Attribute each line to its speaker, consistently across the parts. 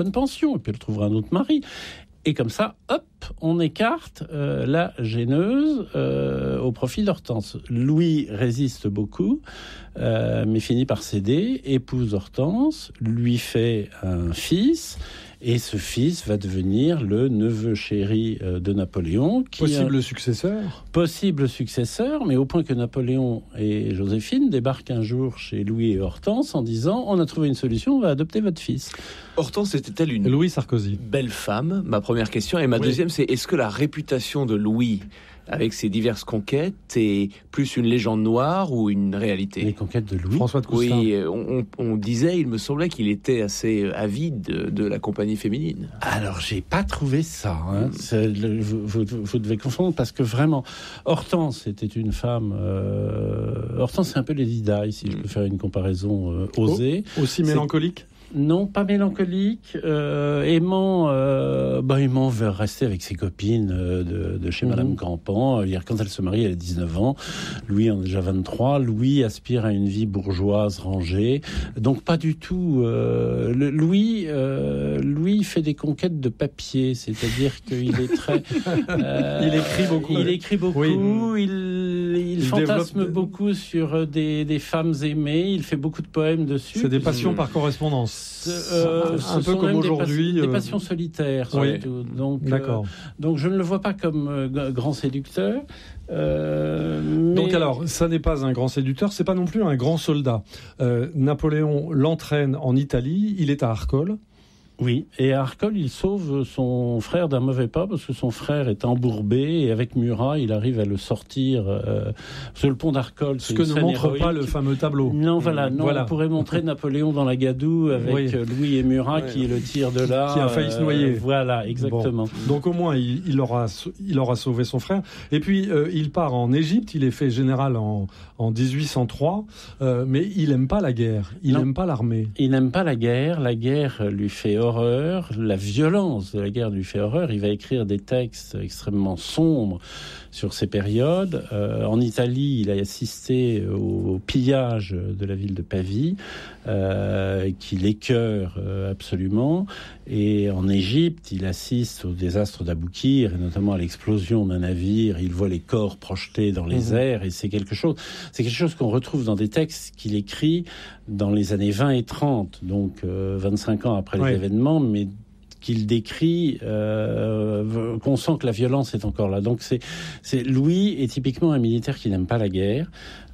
Speaker 1: bonne pension, et puis elle trouvera un autre mari. Et comme ça, hop, on écarte la gêneuse au profit d'Hortense. Louis résiste beaucoup, mais finit par céder, épouse Hortense, lui fait un fils, et ce fils va devenir le neveu chéri de Napoléon.
Speaker 2: Possible successeur ?
Speaker 1: Possible successeur, mais au point que Napoléon et Joséphine débarquent un jour chez Louis et Hortense en disant « On a trouvé une solution, on va adopter votre fils ».
Speaker 3: Hortense était-elle une
Speaker 2: Louis Sarkozy.
Speaker 3: Belle femme, ma première question. Et ma deuxième, c'est est-ce que la réputation de Louis, avec ses diverses conquêtes, est plus une légende noire ou une réalité ?
Speaker 1: Les conquêtes de Louis.
Speaker 2: François de Coustin.
Speaker 3: Oui, on disait, il me semblait qu'il était assez avide de la compagnie féminine.
Speaker 1: Alors, j'ai pas trouvé ça. Vous devez confondre parce que vraiment, Hortense était une femme. Hortense, c'est un peu Lady Di, si je peux faire une comparaison osée.
Speaker 2: Aussi mélancolique ?
Speaker 1: Non, pas mélancolique, aimant veut rester avec ses copines de chez Madame Campan. Quand elle se marie, elle a 19 ans. Louis en a déjà 23. Louis aspire à une vie bourgeoise rangée. Donc pas du tout. Louis fait des conquêtes de papier, c'est-à-dire qu'il est très.
Speaker 2: Il écrit beaucoup.
Speaker 1: Il écrit beaucoup. Oui. Il fantasme beaucoup sur des femmes aimées. Il fait beaucoup de poèmes dessus.
Speaker 2: C'est des passions par correspondance. Un peu comme aujourd'hui.
Speaker 1: Des passions solitaires, surtout. Donc,
Speaker 2: d'accord.
Speaker 1: Donc je ne le vois pas comme grand séducteur.
Speaker 2: Donc alors, ça n'est pas un grand séducteur, c'est pas non plus un grand soldat. Napoléon l'entraîne en Italie, il est à Arcole.
Speaker 1: Oui, et à Arcole, il sauve son frère d'un mauvais pas parce que son frère est embourbé et avec Murat, il arrive à le sortir sur le pont d'Arcole.
Speaker 2: Ce que ne montre
Speaker 1: héroïque.
Speaker 2: Pas le fameux tableau.
Speaker 1: Non, on pourrait montrer Napoléon dans la gadoue avec Louis et Murat qui le tirent de là.
Speaker 2: Qui a failli se noyer.
Speaker 1: Voilà, exactement.
Speaker 2: Bon. Donc au moins, il aura sauvé son frère. Et puis, il part en Égypte, il est fait général en 1803, mais il n'aime pas la guerre, il n'aime pas l'armée.
Speaker 1: Il n'aime pas la guerre lui fait horreur, la violence de la guerre lui fait horreur. Il va écrire des textes extrêmement sombres sur ces périodes. En Italie, il a assisté au pillage de la ville de Pavie, qui l'écœure absolument. Et en Égypte, il assiste au désastre d'Aboukir, et notamment à l'explosion d'un navire. Il voit les corps projetés dans les airs, et c'est quelque chose qu'on retrouve dans des textes qu'il écrit dans les années 20 et 30, donc 25 ans après les événements, mais qu'il décrit, qu'on sent que la violence est encore là. Donc Louis est typiquement un militaire qui n'aime pas la guerre.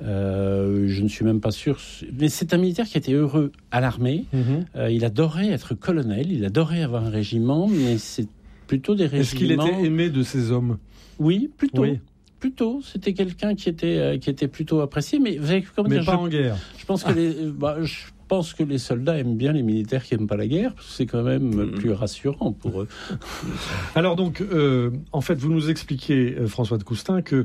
Speaker 1: Je ne suis même pas sûr, mais c'est un militaire qui était heureux à l'armée. Il adorait être colonel, il adorait avoir un régiment, mais c'est plutôt des régiments.
Speaker 2: Est-ce qu'il était aimé de ses hommes ?
Speaker 1: Oui, plutôt. Oui. Plutôt, c'était quelqu'un qui était plutôt apprécié, mais vous savez comment dire,
Speaker 2: pas en guerre.
Speaker 1: Je pense que les soldats aiment bien les militaires qui n'aiment pas la guerre, parce que c'est quand même plus rassurant pour eux.
Speaker 2: Alors donc, en fait, vous nous expliquez, François de Coustin, que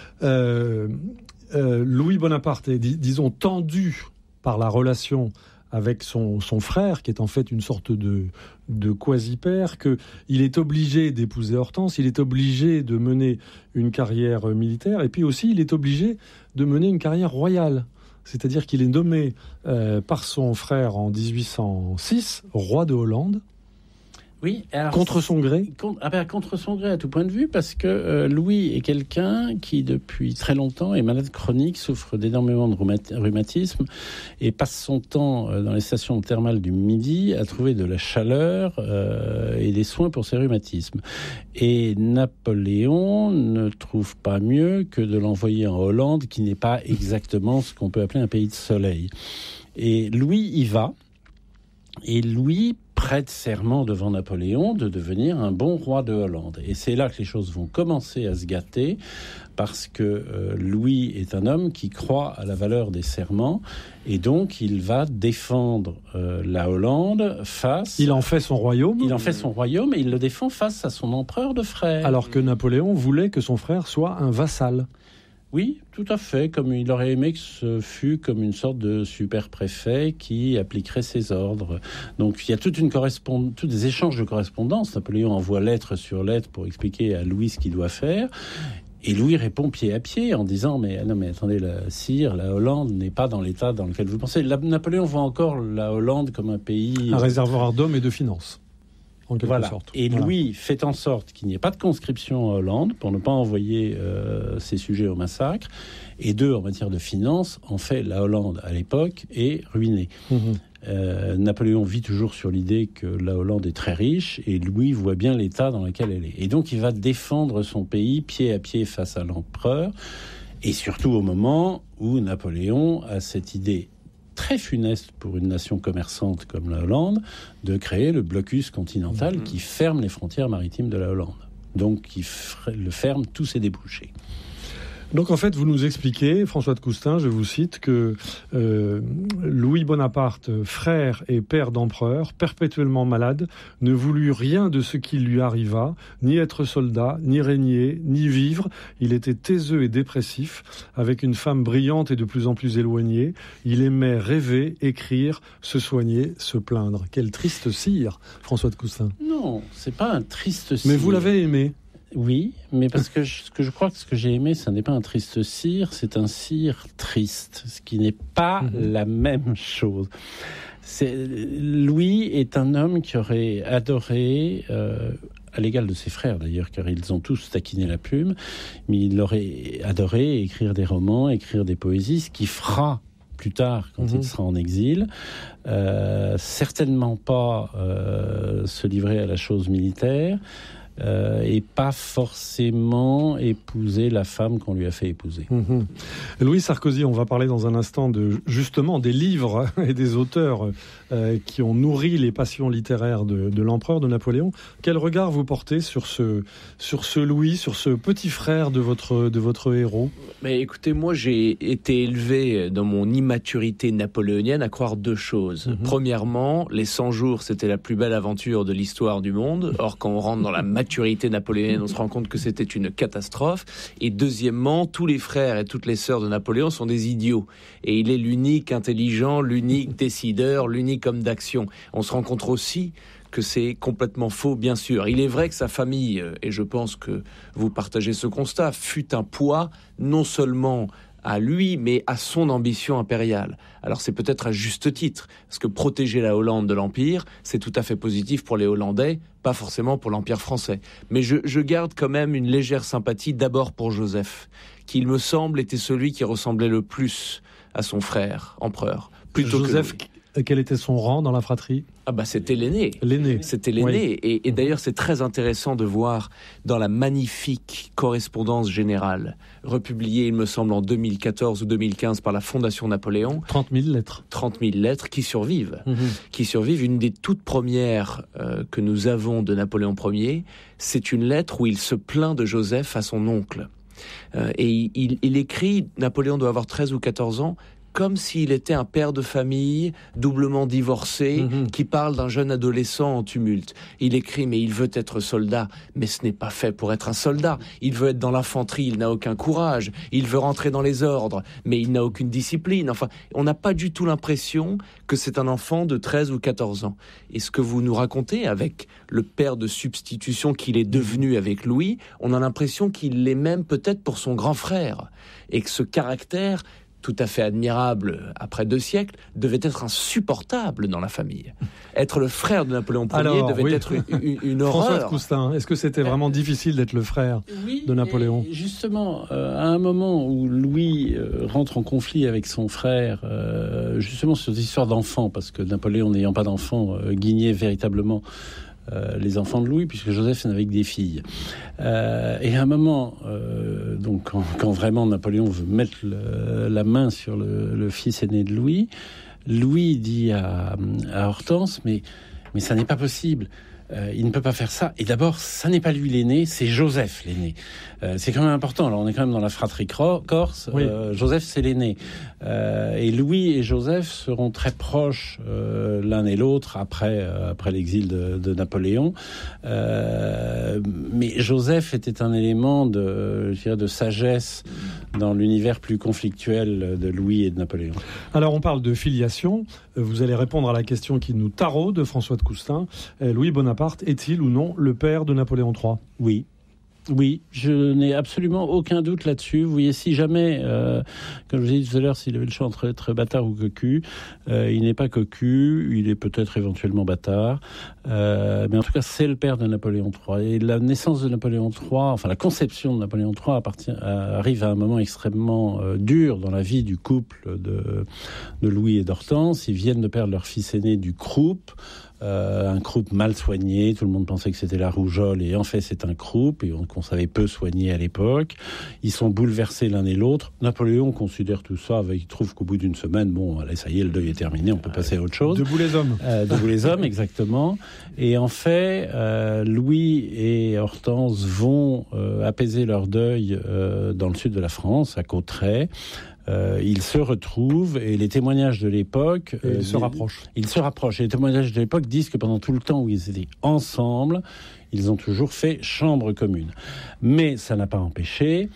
Speaker 2: Louis Bonaparte est, disons, tendu par la relation avec son frère, qui est en fait une sorte de quasi-père, qu'il est obligé d'épouser Hortense, il est obligé de mener une carrière militaire, et puis aussi il est obligé de mener une carrière royale. C'est-à-dire qu'il est nommé par son frère en 1806 roi de Hollande.
Speaker 1: Oui, alors,
Speaker 2: contre son gré.
Speaker 1: Contre son gré à tout point de vue, parce que Louis est quelqu'un qui, depuis très longtemps, est malade chronique, souffre d'énormément de rhumatisme et passe son temps dans les stations thermales du Midi à trouver de la chaleur et des soins pour ses rhumatismes. Et Napoléon ne trouve pas mieux que de l'envoyer en Hollande, qui n'est pas exactement ce qu'on peut appeler un pays de soleil. Et Louis y va, et Louis prête serment devant Napoléon de devenir un bon roi de Hollande. Et c'est là que les choses vont commencer à se gâter, parce que Louis est un homme qui croit à la valeur des serments, et donc il va défendre la Hollande face...
Speaker 2: Il en fait son royaume.
Speaker 1: Il en fait son royaume, et il le défend face à son empereur de frères.
Speaker 2: Alors que Napoléon voulait que son frère soit un vassal.
Speaker 1: Oui, tout à fait, comme il aurait aimé que ce fût comme une sorte de super-préfet qui appliquerait ses ordres. Donc il y a tous des échanges de correspondance. Napoléon envoie lettre sur lettre pour expliquer à Louis ce qu'il doit faire. Et Louis répond pied à pied en disant « mais attendez, sire, la Hollande n'est pas dans l'état dans lequel vous pensez. » Napoléon voit encore la Hollande comme un pays...
Speaker 2: Un réservoir d'hommes et de finances. en quelque sorte.
Speaker 1: Et Louis fait en sorte qu'il n'y ait pas de conscription en Hollande pour ne pas envoyer ses sujets au massacre. Et 2, en matière de finances, en fait, la Hollande, à l'époque, est ruinée. Napoléon vit toujours sur l'idée que la Hollande est très riche et Louis voit bien l'état dans lequel elle est. Et donc, il va défendre son pays pied à pied face à l'empereur. Et surtout au moment où Napoléon a cette idée très funeste pour une nation commerçante comme la Hollande, de créer le blocus continental qui ferme les frontières maritimes de la Hollande. Donc, qui ferme tous ses débouchés.
Speaker 2: Donc en fait, vous nous expliquez, François de Coustin, je vous cite, que Louis Bonaparte, frère et père d'empereur, perpétuellement malade, ne voulut rien de ce qui lui arriva, ni être soldat, ni régner, ni vivre. Il était taiseux et dépressif, avec une femme brillante et de plus en plus éloignée. Il aimait rêver, écrire, se soigner, se plaindre. Quel triste sire, François de Coustin.
Speaker 1: Non, c'est pas un triste sire.
Speaker 2: Mais vous l'avez aimé.
Speaker 1: Oui, mais parce que ce que j'ai aimé, ce n'est pas un triste sire, c'est un triste, ce qui n'est pas la même chose. Louis est un homme qui aurait adoré, à l'égal de ses frères d'ailleurs, car ils ont tous taquiné la plume, mais il aurait adoré écrire des romans, écrire des poésies, ce qu'il fera plus tard quand il sera en exil. Certainement pas se livrer à la chose militaire. Et pas forcément épouser la femme qu'on lui a fait épouser.
Speaker 2: Louis Sarkozy, on va parler dans un instant justement des livres et des auteurs qui ont nourri les passions littéraires de l'empereur, de Napoléon. Quel regard vous portez sur ce Louis, sur ce petit frère de votre héros ?
Speaker 3: Mais écoutez, moi j'ai été élevé dans mon immaturité napoléonienne à croire 2 choses. Premièrement, les 100 jours, c'était la plus belle aventure de l'histoire du monde. Or, quand on rentre dans la maturité napoléonienne, on se rend compte que c'était une catastrophe. Et deuxièmement, tous les frères et toutes les sœurs de Napoléon sont des idiots. Et il est l'unique intelligent, l'unique décideur, l'unique homme d'action. On se rend compte aussi que c'est complètement faux, bien sûr. Il est vrai que sa famille, et je pense que vous partagez ce constat, fut un poids non seulement à lui, mais à son ambition impériale. Alors c'est peut-être à juste titre, parce que protéger la Hollande de l'Empire, c'est tout à fait positif pour les Hollandais, pas forcément pour l'Empire français. Mais je garde quand même une légère sympathie d'abord pour Joseph, qui, il me semble, était celui qui ressemblait le plus à son frère, empereur, plutôt
Speaker 2: Joseph, quel était son rang dans la fratrie ?
Speaker 3: Ah bah c'était l'aîné. C'était l'aîné.
Speaker 2: Oui.
Speaker 3: Et d'ailleurs c'est très intéressant de voir dans la magnifique correspondance générale, republiée il me semble en 2014 ou 2015 par la Fondation Napoléon.
Speaker 2: 30 000 lettres.
Speaker 3: 30 000 lettres qui survivent. Qui survivent. Une des toutes premières que nous avons de Napoléon Ier, c'est une lettre où il se plaint de Joseph à son oncle. Et il écrit, Napoléon doit avoir 13 ou 14 ans, comme s'il était un père de famille, doublement divorcé, qui parle d'un jeune adolescent en tumulte. Il écrit, mais il veut être soldat, mais ce n'est pas fait pour être un soldat. Il veut être dans l'infanterie, il n'a aucun courage. Il veut rentrer dans les ordres, mais il n'a aucune discipline. Enfin, on n'a pas du tout l'impression que c'est un enfant de 13 ou 14 ans. Et ce que vous nous racontez avec le père de substitution qu'il est devenu avec Louis, on a l'impression qu'il l'est même peut-être pour son grand frère. Et que ce caractère tout à fait admirable après 2 siècles, devait être insupportable dans la famille. Être le frère de Napoléon Ier devait être une horreur.
Speaker 2: François de Coustin, est-ce que c'était vraiment difficile d'être le frère de Napoléon ?
Speaker 1: Justement, à un moment où Louis rentre en conflit avec son frère, justement sur des histoires d'enfants, parce que Napoléon n'ayant pas d'enfants, guignait véritablement les enfants de Louis, puisque Joseph n'avait que des filles. Et à un moment, donc quand vraiment Napoléon veut mettre la main sur le fils aîné de Louis, Louis dit à Hortense, mais ça n'est pas possible. Il ne peut pas faire ça. Et d'abord, ça n'est pas lui l'aîné, c'est Joseph l'aîné. C'est quand même important. Alors, on est quand même dans la fratrie corse. Oui. Joseph, c'est l'aîné. Et Louis et Joseph seront très proches l'un et l'autre après l'exil de Napoléon. Mais Joseph était un élément de sagesse dans l'univers plus conflictuel de Louis et de Napoléon.
Speaker 2: Alors, on parle de filiation. Vous allez répondre à la question qui nous taraude de François de Coustin. Louis Bonaparte est-il ou non le père de Napoléon III ?
Speaker 1: Oui. Oui, je n'ai absolument aucun doute là-dessus. Vous voyez, si jamais, comme je vous ai dit tout à l'heure, s'il avait le choix entre être bâtard ou cocu, il n'est pas cocu, il est peut-être éventuellement bâtard, mais en tout cas, c'est le père de Napoléon III. Et la naissance de Napoléon III, enfin la conception de Napoléon III arrive à un moment extrêmement dur dans la vie du couple de Louis et d'Hortense. Ils viennent de perdre leur fils aîné du croup. Un croup mal soigné, tout le monde pensait que c'était la rougeole et en fait c'est un croup et qu'on savait peu soigner à l'époque. Ils sont bouleversés l'un et l'autre. Napoléon considère tout ça, il trouve qu'au bout d'une semaine, bon, allez, ça y est, le deuil est terminé, on peut passer à autre chose.
Speaker 2: Debout les hommes.
Speaker 1: Debout les hommes, exactement. Et en fait, Louis et Hortense vont apaiser leur deuil dans le sud de la France, à Cauterets. Ils se retrouvent et les témoignages de l'époque...
Speaker 2: ils se rapprochent.
Speaker 1: Ils se rapprochent. Et les témoignages de l'époque disent que pendant tout le temps où ils étaient ensemble, ils ont toujours fait chambre commune. Mais ça n'a pas empêché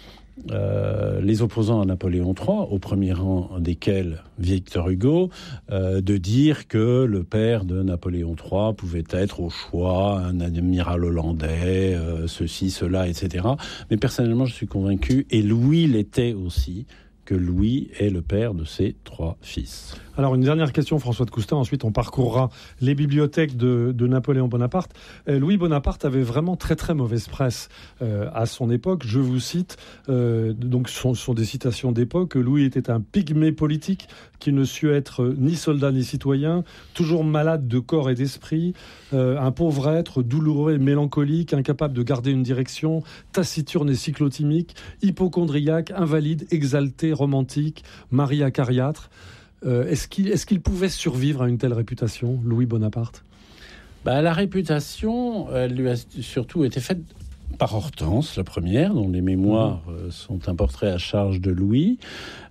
Speaker 1: les opposants à Napoléon III, au premier rang desquels Victor Hugo, de dire que le père de Napoléon III pouvait être au choix un amiral hollandais, ceci, cela, etc. Mais personnellement, je suis convaincu, et Louis l'était aussi, que Louis est le père de ses 3 fils.
Speaker 2: Alors une dernière question, François de Coustin, ensuite on parcourra les bibliothèques de Napoléon Bonaparte. Louis Bonaparte avait vraiment très très mauvaise presse à son époque. Je vous cite, donc ce sont des citations d'époque. Louis était un pygmée politique qui ne sut être ni soldat ni citoyen, toujours malade de corps et d'esprit, un pauvre être, douloureux et mélancolique, incapable de garder une direction, taciturne et cyclotimique, hypocondriaque, invalide, exalté, romantique, mari acariâtre. Est-ce qu'il pouvait survivre à une telle réputation, Louis Bonaparte ?
Speaker 1: La réputation, elle lui a surtout été faite par Hortense, la première, dont les mémoires sont un portrait à charge de Louis.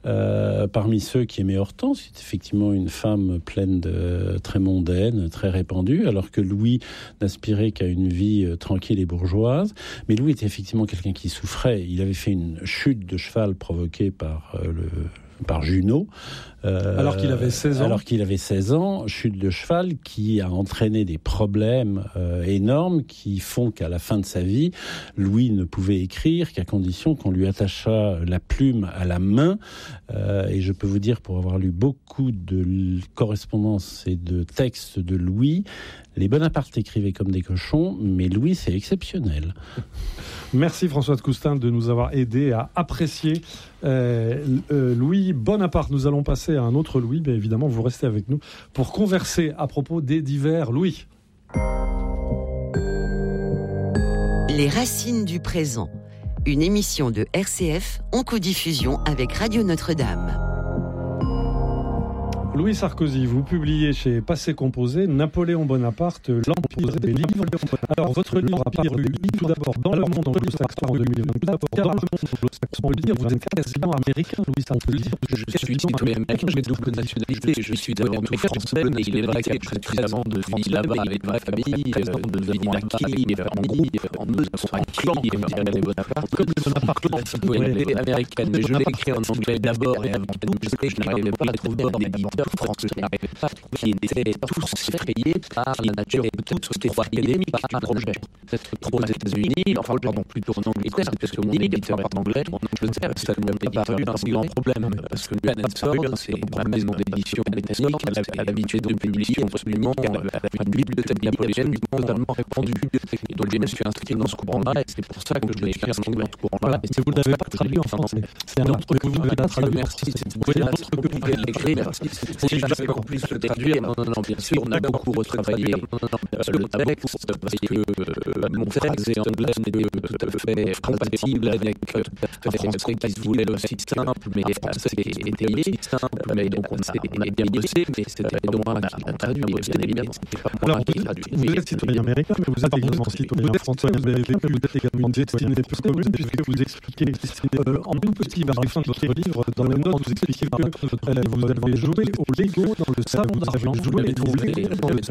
Speaker 1: Parmi ceux qui aimaient Hortense, c'est effectivement une femme pleine très mondaine, très répandue, alors que Louis n'aspirait qu'à une vie tranquille et bourgeoise. Mais Louis était effectivement quelqu'un qui souffrait. Il avait fait une chute de cheval provoquée par Junot.
Speaker 2: Alors qu'il avait 16 ans.
Speaker 1: Alors qu'il avait 16 ans, chute de cheval qui a entraîné des problèmes énormes qui font qu'à la fin de sa vie, Louis ne pouvait écrire qu'à condition qu'on lui attachât la plume à la main. Et je peux vous dire, pour avoir lu beaucoup de correspondances et de textes de Louis, les Bonaparte écrivaient comme des cochons, mais Louis, c'est exceptionnel.
Speaker 2: Merci François de Coustin de nous avoir aidé à apprécier Louis Bonaparte. Nous allons passer à un autre Louis, bien évidemment, vous restez avec nous pour converser à propos des divers Louis.
Speaker 4: Les racines du présent, une émission de RCF en codiffusion avec Radio Notre-Dame.
Speaker 2: Louis Sarkozy, vous publiez chez Passé Composé Napoléon Bonaparte, l'Empire des livres. Alors, votre livre a paru tout d'abord dans Le Monde anglo-saxon en 2022. Car dans Le Monde anglo-saxon, on peut dire, vous êtes quasiment américain, Louis Sarkozy.
Speaker 3: Je suis citoyen américain, j'ai double nationalité. Je suis d'abord français, mais il est vrai qu'après avant de vivre là-bas avec ma famille, de devenir acquis, en groupe, en clan, comme le Bonaparte citoyenneté américaine. Mais je l'ai écrit en anglais d'abord et avant tout, parce que je n'arrivais pas à trouver d'éditeur français qui étaient tous effrayés par la nature toute trop académique du projet. Peut-être trop aux États-Unis, enfin, pardon, plutôt en Angleterre, parce que mon éditeur est anglais, en Angleterre, ça ne m'a pas paru un si grand problème, parce que Pen & c'est ma maison d'édition britannique, elle a l'habitude de publier absolument une bibliothèque napoléonienne totalement répandue. Et donc, je me suis inscrit dans ce courant-là, et c'est pour ça que je l'ai écrit en anglais dans ce courant-là.
Speaker 2: Mais vous ne l'avez pas traduit en français. C'est un autre que vous n'avez pas traduit.
Speaker 3: Merci, c'est un autre que vous pouvez l'écrire, merci. Si j'avais encore plus le traduire, non, bien sûr, on a beaucoup retravaillé le texte, parce que mon phrase anglais n'était tout à fait compatible avec un français qui se voulait aussi simple, mais français qui était aussi simple, mais donc on a bien bossé, mais c'était donc moi qui l'a traduit, bien évidemment.
Speaker 2: Alors, vous êtes citoyen américain, mais vous êtes également citoyen français, vous êtes également une destinée peu commune, puisque vous expliquez en tout petit vers la fin de votre livre, dans les notes, vous expliquez que vous avez joué au Lego dans le salon d'argent. Je l'avais trouvé dans le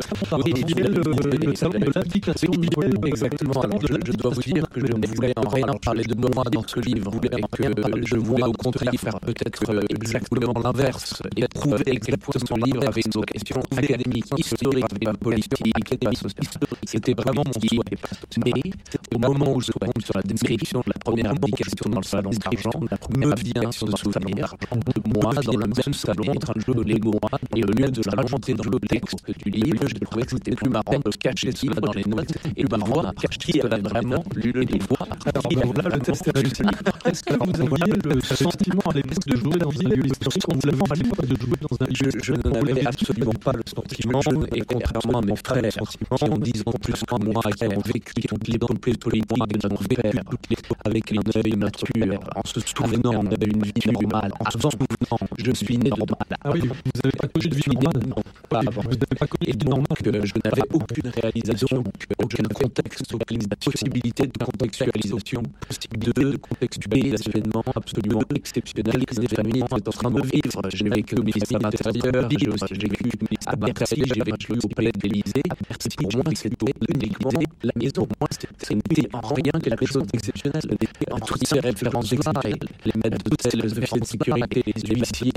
Speaker 2: salon de l'application de Napoléon.
Speaker 3: Exactement. Je dois vous dire que je ne voulais en rien parler de moi dans ce livre, et que je voulais au contraire faire peut-être exactement l'inverse, et prouver exactement ce livre avec une question académique, historique, pas politique, pas sociale. C'était vraiment mon souhait. Mais au moment où je tombe sur la description de la première application dans le salon d'argent, me vient ce souvenir de moi dans le même salon en train de jouer au Lego, et au lieu de la rajouter dans le texte du livre, je trouvais que c'était plus marrant de cacher cela dans les notes et de voir qui avait vraiment lu le livre.
Speaker 2: Alors là, le test est réussi. Est-ce que vous aviez le sentiment à l'époque de jouer dans un lieu historique qu'on vous l'avait à l'époque de jouer dans un lieu historique?
Speaker 3: Je n'avais absolument pas le sentiment, et contrairement à mes frères, qui ont 10 ans plus que moi, qui ont vécu, qui ont les plus politiques de notre père, avec un œil mature, en se souvenant d'une vie normale, en se souvenant, je suis né normal.
Speaker 2: Ah oui, vous n'avez pas connu de vie normale?
Speaker 3: Pas avant. Vous n'avez pas connu de vie normale? Je n'avais aucune réalisation, aucun contexte, aucune possibilité de contextualisation, de contextualiser des événements absolument exceptionnels, des événements en train de vivre. J'ai vécu au ministère de l'Intérieur, j'ai vécu à Marseille, j'ai vécu au Palais de l'Élysée. Pour moi, c'était uniquement la maison. Moi, c'était en rien quelque chose d'exceptionnel. Toutes ces références exceptionnelles, les maîtres d'hôtel, les officiers de sécurité, les huissiers,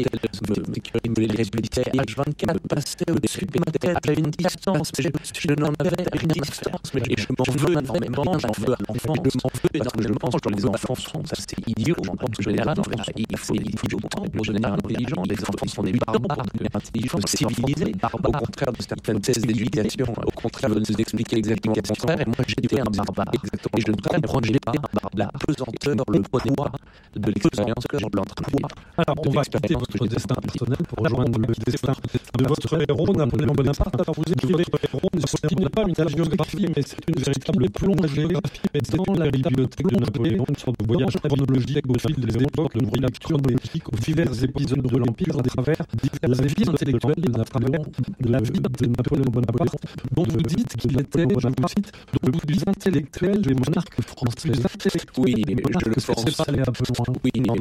Speaker 3: les républicains, H24 me passaient au-dessus de ma tête à une distance. Je n'en avais à une distance. Et je m'en veux énormément, j'en veux à l'enfant. Je m'en veux parce que je pense que les enfants sont assez idiots. Je pense que général, il faut en général intelligents. Les enfants sont des barbares, intelligents, civilisés. Au contraire de certaines thèses d'éducation, au contraire de nous expliquer exactement le contraire. Et moi, j'étais un barbare. Et je ne comprenais pas la pesanteur, le poids de l'expérience que j'en poids.
Speaker 2: Alors, on va quitter votre destin personnel pour rejoindre le destin de votre héros, Napoléon Bonaparte. Alors, vous écrivez votre héros, ce n'est pas une biographie, mais c'est une véritable plongée dans la bibliothèque de Napoléon, une sorte de voyage chronologique au fil des époques, le bruit chronologique aux divers épisodes de l'Empire à travers la vie intellectuelle de la vie de Napoléon Bonaparte, dont vous dites qu'il était, je vous cite, le plus intellectuel des monarques français.
Speaker 3: Oui, mais je le pense.
Speaker 2: C'est pas aller un peu loin.
Speaker 3: Oui, non,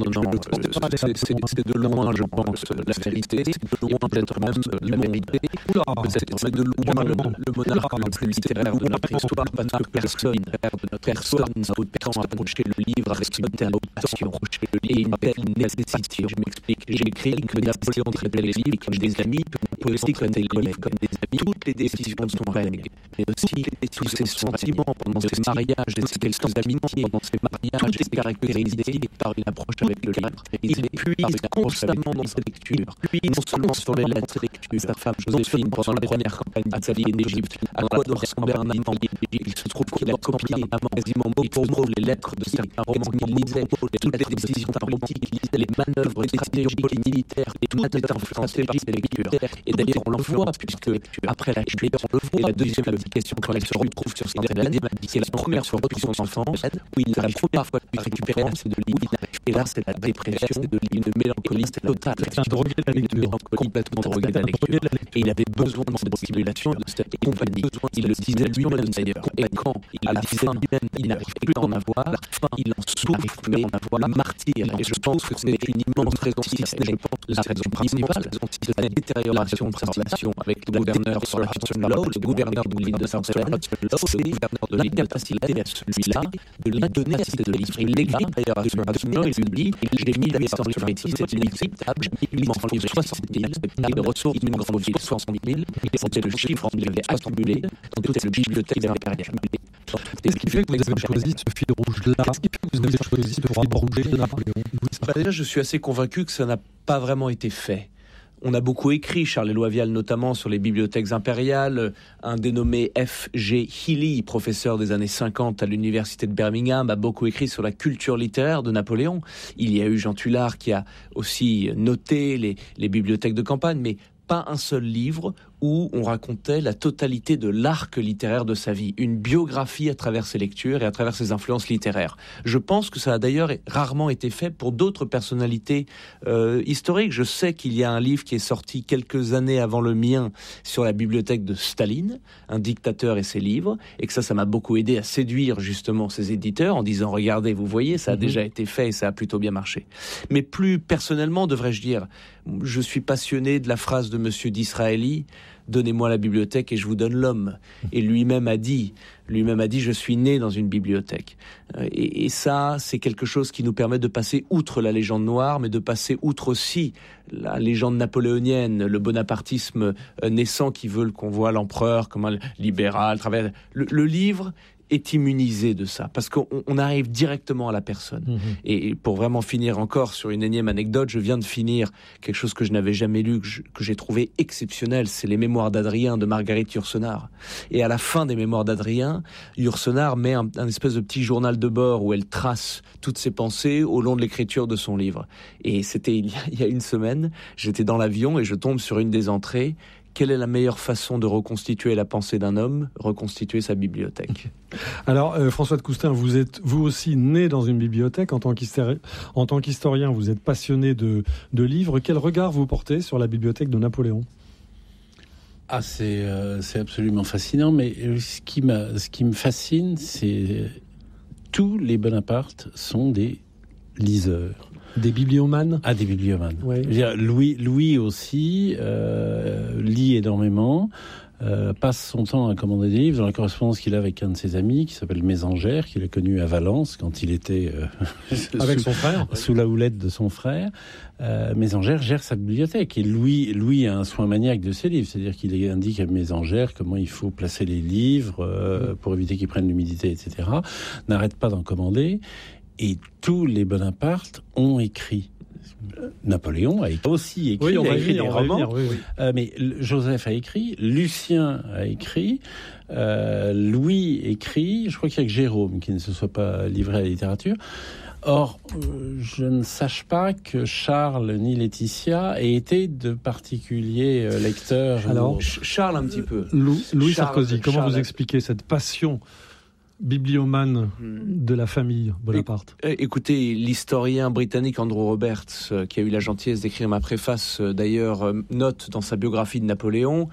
Speaker 3: c'est de loin, je pense, la vérité, c'est de loin peut-être même la vérité. C'est de loin le monarque le plus littéraire de notre histoire, parce que personne n'a autant approché le livre avec une telle audace et une telle nécessité. Je m'explique. J'écris que Napoléon traitait les livres comme des amis, que Napoléon traitait les livres comme des amis. Toutes les décisions de son règne, mais aussi tous ses sentiments pendant ses mariages, ses quelques amitiés, pendant ses mariages, tout est caractérisé par une approche avec le livre. Il puise constamment dans ses lectures, non seulement sur les lettres lectures. Sa femme Joséphine, pendant la première campagne d'Italie en Égypte, à quoi doit ressembler un amant? Il se trouve qu'il a copié quasiment mot pour mot les lettres de certains romans qu'il lisait, toutes les décisions politiques qu'il lisait, les manœuvres, les stratégies militaires, et tout est influencé par ses lectures. Et d'ailleurs, on le voit, puisque après la Juillet, on le voit, la deuxième abdication, quand elle se retrouve sur sa deuxième abdication, la première fois depuis son enfance, où il n'arrive pas parfois à récupérer assez de livres, et là, c'est la dépression, c'est de une mélancolie totale.
Speaker 2: C'est un drogué de la lecture.
Speaker 3: Complètement drogué de la lecture. Et il avait besoin de cette stimulation, de cette compagnie. Il le disait lui-même d'ailleurs. Et quand, à la fin, il n'arrive plus à en avoir, il en souffre, mais en avoir le martyr. Et je pense que c'est une immense raison, si ce n'est, je pense, la raison principale de la détérioration de sa relation avec le gouverneur Sir Hudson Lowe, le gouverneur de l'île de Sarcelles, le gouverneur de l'incapacité à celui-là de lui donner assez de livres. Il l'écrit d'ailleurs à Sir Hudson Lowe, il lui dit, j'ai mis la licence sur bêtise, c'est inacceptable, il m'en faut 60 000, et de ressources, il m'en faut 60 000, et c'était le chiffre qu'il avait accumulé dans toute cette bibliothèque impériale.
Speaker 2: Qu'est-ce qui fait que vous avez choisi ce fil rouge-là? Qu'est-ce qui fait que vous avez choisi ce fil rouge de Napoléon?
Speaker 3: Déjà, je suis assez convaincu que ça n'a pas vraiment été fait. On a beaucoup écrit, Charles-Éloi Vial notamment, sur les bibliothèques impériales. Un dénommé F.G. Healy, professeur des années 50 à l'université de Birmingham, a beaucoup écrit sur la culture littéraire de Napoléon. Il y a eu Jean Tullard qui a aussi noté les bibliothèques de campagne, mais pas un seul livre où on racontait la totalité de l'arc littéraire de sa vie, une biographie à travers ses lectures et à travers ses influences littéraires. Je pense que ça a d'ailleurs rarement été fait pour d'autres personnalités historiques. Je sais qu'il y a un livre qui est sorti quelques années avant le mien sur la bibliothèque de Staline, un dictateur et ses livres, et que ça m'a beaucoup aidé à séduire justement ces éditeurs en disant « Regardez, vous voyez, ça a déjà été fait et ça a plutôt bien marché ». Mais plus personnellement, devrais-je dire, je suis passionné de la phrase de Monsieur Disraeli « Donnez-moi la bibliothèque et je vous donne l'homme ». Et lui-même a dit, je suis né dans une bibliothèque. Et ça, c'est quelque chose qui nous permet de passer outre la légende noire, mais de passer outre aussi la légende napoléonienne, le bonapartisme naissant qui veut qu'on voit l'empereur comme un libéral. Le livre est immunisé de ça, parce qu'on arrive directement à la personne. Et pour vraiment finir encore sur une énième anecdote, je viens de finir quelque chose que je n'avais jamais lu, que j'ai trouvé exceptionnel, c'est les Mémoires d'Adrien de Marguerite Yourcenar. Et à la fin des Mémoires d'Adrien, Yourcenar met un espèce de petit journal de bord où elle trace toutes ses pensées au long de l'écriture de son livre. Et c'était il y a une semaine, j'étais dans l'avion et je tombe sur une des entrées. Quelle est la meilleure façon de reconstituer la pensée d'un homme ? Reconstituer sa bibliothèque.
Speaker 2: Alors, François de Coustin, vous êtes vous aussi né dans une bibliothèque. En tant qu'historien, vous êtes passionné de livres. Quel regard vous portez sur la bibliothèque de Napoléon ?
Speaker 1: Ah, c'est absolument fascinant. Mais ce qui me fascine, c'est tous les Bonaparte sont des liseurs.
Speaker 2: Des bibliomanes ?
Speaker 1: Ah, des bibliomanes.
Speaker 2: Ouais.
Speaker 1: Louis aussi lit énormément, passe son temps à commander des livres dans la correspondance qu'il a avec un de ses amis qui s'appelle Mésangère, qu'il a connu à Valence quand il était
Speaker 2: avec son frère,
Speaker 1: sous la houlette de son frère. Mésangère gère sa bibliothèque et Louis a un soin maniaque de ses livres, c'est-à-dire qu'il indique à Mésangère comment il faut placer les livres pour éviter qu'ils prennent l'humidité, etc. N'arrête pas d'en commander. Et tous les Bonaparte ont écrit. Napoléon a aussi écrit,
Speaker 2: oui,
Speaker 1: il a écrit des romans.
Speaker 2: Oui.
Speaker 1: Mais Joseph a écrit, Lucien a écrit, Louis écrit. Je crois qu'il y a que Jérôme qui ne se soit pas livré à la littérature. Or, je ne sache pas que Charles ni Laetitia aient été de particuliers lecteurs.
Speaker 3: Alors, Charles un petit peu.
Speaker 2: Louis Sarkozy, comment vous expliquez cette passion bibliomane de la famille Bonaparte?
Speaker 3: Écoutez, l'historien britannique Andrew Roberts, qui a eu la gentillesse d'écrire ma préface, d'ailleurs, note dans sa biographie de Napoléon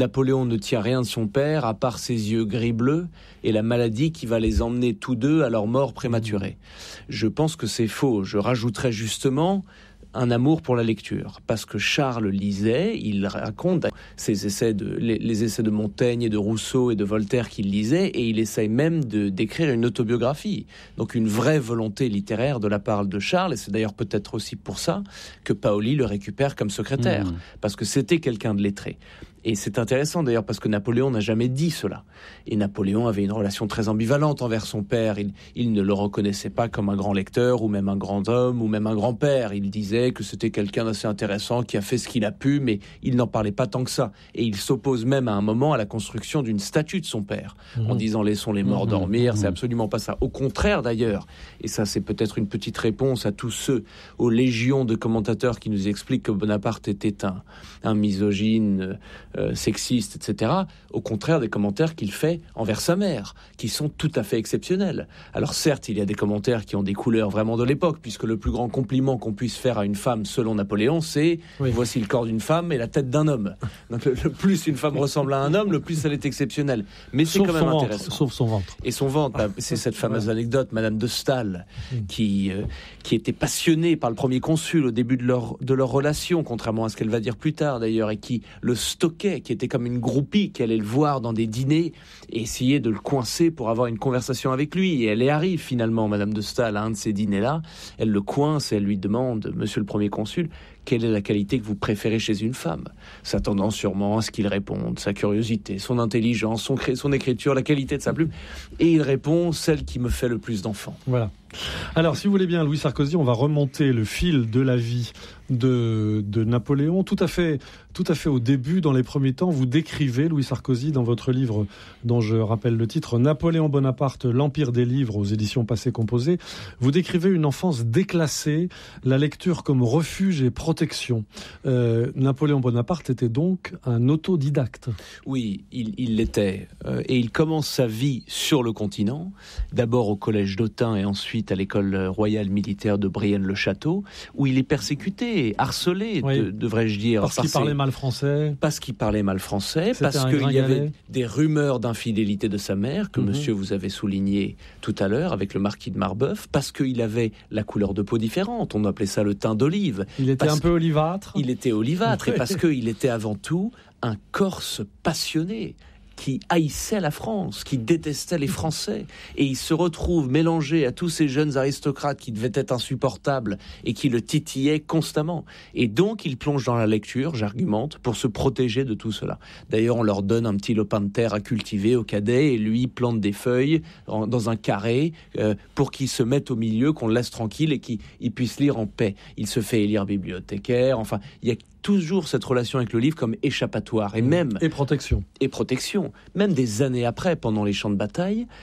Speaker 3: ne tient rien de son père à part ses yeux gris-bleus et la maladie qui va les emmener tous deux à leur mort prématurée. Je pense que c'est faux. Je rajouterais justement un amour pour la lecture, parce que Charles lisait, il raconte les essais de Montaigne et de Rousseau et de Voltaire qu'il lisait, et il essaye même d'écrire une autobiographie. Donc une vraie volonté littéraire de la part de Charles, et c'est d'ailleurs peut-être aussi pour ça que Paoli le récupère comme secrétaire, parce que c'était quelqu'un de lettré. Et c'est intéressant d'ailleurs parce que Napoléon n'a jamais dit cela. Et Napoléon avait une relation très ambivalente envers son père. Il ne le reconnaissait pas comme un grand lecteur ou même un grand homme ou même un grand-père. Il disait que c'était quelqu'un d'assez intéressant qui a fait ce qu'il a pu, mais il n'en parlait pas tant que ça. Et il s'oppose même à un moment à la construction d'une statue de son père en disant « laissons les morts dormir ». C'est absolument pas ça. Au contraire d'ailleurs, et ça c'est peut-être une petite réponse à tous ceux, aux légions de commentateurs qui nous expliquent que Bonaparte était un misogyne, sexiste, etc. Au contraire des commentaires qu'il fait envers sa mère, qui sont tout à fait exceptionnels. Alors certes, il y a des commentaires qui ont des couleurs vraiment de l'époque, puisque le plus grand compliment qu'on puisse faire à une femme, selon Napoléon, c'est voici le corps d'une femme et la tête d'un homme. Donc le plus une femme ressemble à un homme, le plus elle est exceptionnelle. Mais c'est quand même intéressant.
Speaker 2: Sauf son ventre.
Speaker 3: Et son ventre, c'est cette fameuse anecdote, Madame de Staël, qui était passionnée par le premier consul au début de leur relation, contrairement à ce qu'elle va dire plus tard d'ailleurs, et qui le stockait, qui était comme une groupie, qui allait le voir dans des dîners et essayait de le coincer pour avoir une conversation avec lui. Et elle y arrive finalement, Madame de Staël, à un de ces dîners-là. Elle le coince et elle lui demande, Monsieur le Premier Consul, quelle est la qualité que vous préférez chez une femme ? S'attendant sûrement à ce qu'il réponde, sa curiosité, son intelligence, son écriture, la qualité de sa plume. Et il répond, celle qui me fait le plus d'enfants.
Speaker 2: Voilà. Alors, si vous voulez bien, Louis Sarkozy, on va remonter le fil de la vie de Napoléon. Tout à fait au début, dans les premiers temps, vous décrivez, Louis Sarkozy, dans votre livre dont je rappelle le titre, Napoléon Bonaparte, l'Empire des livres, aux éditions Passé Composé, vous décrivez une enfance déclassée, la lecture comme refuge et protection protection. Napoléon Bonaparte était donc un autodidacte.
Speaker 3: Oui, il l'était. Et il commence sa vie sur le continent, d'abord au collège d'Autun et ensuite à l'école royale militaire de Brienne-le-Château, où il est persécuté, harcelé, devrais-je dire.
Speaker 2: Parce qu'il parlait mal français.
Speaker 3: Parce qu'il parlait mal français, parce qu'il y avait des rumeurs d'infidélité de sa mère, que monsieur vous avez souligné tout à l'heure, avec le marquis de Marbeuf, parce qu'il avait la couleur de peau différente, on appelait ça le teint d'olive.
Speaker 2: Il était un peu olivâtre.
Speaker 3: Il était olivâtre, et parce qu'il était avant tout un Corse passionné, qui haïssait la France, qui détestait les Français. Et il se retrouve mélangé à tous ces jeunes aristocrates qui devaient être insupportables et qui le titillaient constamment. Et donc, il plonge dans la lecture, j'argumente, pour se protéger de tout cela. D'ailleurs, on leur donne un petit lopin de terre à cultiver au cadet et lui plante des feuilles dans un carré pour qu'il se mette au milieu, qu'on le laisse tranquille et qu'il puisse lire en paix. Il se fait élire bibliothécaire. Enfin, il y a toujours cette relation avec le livre comme échappatoire et même...
Speaker 2: Et protection.
Speaker 3: Même des années après, pendant les champs de bataille,